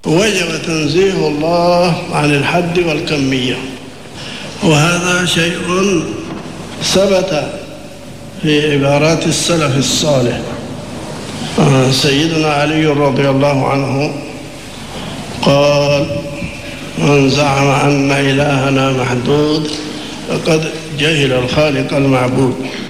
وجب تنزيه الله عن الحد والكمية، وهذا شيء ثبت في عبارات السلف الصالح. سيدنا علي رضي الله عنه قال: من زعم أن إلهنا محدود فقد جهل الخالق المعبود.